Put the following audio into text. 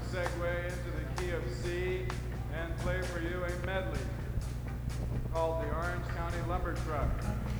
segue into the key of C and play for you a medley called the Orange County Lumber Truck.